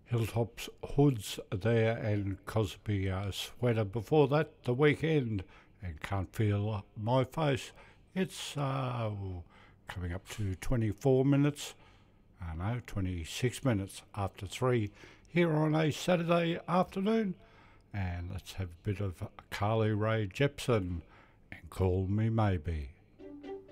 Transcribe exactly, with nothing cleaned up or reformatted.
Hilltops Hoods there and Cosby uh, Sweater before that, The Weekend and Can't Feel My Face. It's uh, coming up to twenty-four minutes, I know, twenty-six minutes after three here on a Saturday afternoon, and let's have a bit of Carly Rae Jepsen and Call Me Maybe.